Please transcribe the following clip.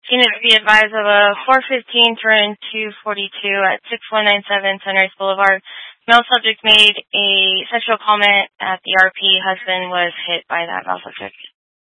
Unit be advised of a 415 turn 242 at 6197 Sunrise Boulevard. Male subject made a sexual comment at the RP. Husband was hit by that male subject.